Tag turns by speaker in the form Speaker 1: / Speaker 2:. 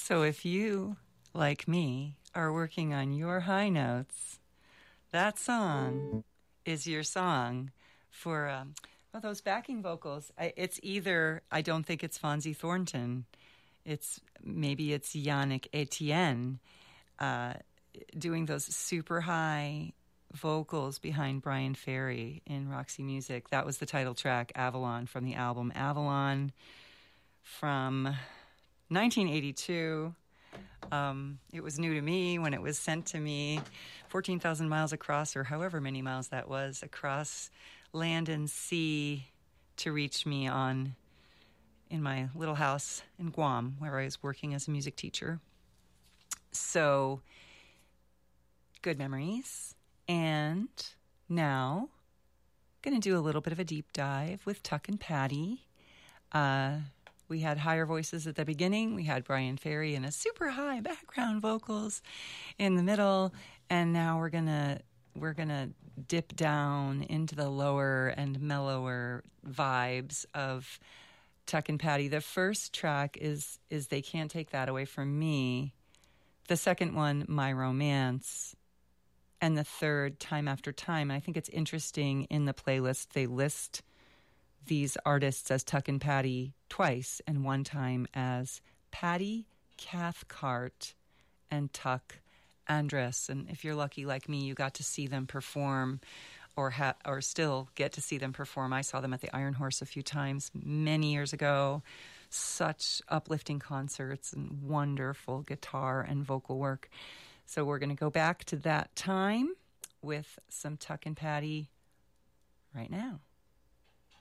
Speaker 1: So if you, like me, are working on your high notes, that song is your song for those backing vocals. It's either, I don't think it's Fonzie Thornton. Maybe it's Yannick Etienne doing those super high vocals behind Brian Ferry in Roxy Music. That was the title track, Avalon, from the album Avalon from 1982. It was new to me when it was sent to me 14,000 miles across, or however many miles that was, across land and sea to reach me in my little house in Guam, where I was working as a music teacher. So, good memories. And now, going to do a little bit of a deep dive with Tuck and Patty. We had higher voices at the beginning. We had Brian Ferry and a super high background vocals in the middle, and now we're gonna dip down into the lower and mellower vibes of Tuck and Patty. The first track is They Can't Take That Away From Me. The second one, My Romance. And the third, Time After Time. I think it's interesting in the playlist they list these artists as Tuck and Patty twice, and one time as Patty Cathcart and Tuck Andress. And if you're lucky like me, you got to see them perform, or still get to see them perform. I saw them at the Iron Horse a few times many years ago. Such uplifting concerts and wonderful guitar and vocal work. So we're going to go back to that time with some Tuck and Patty right now.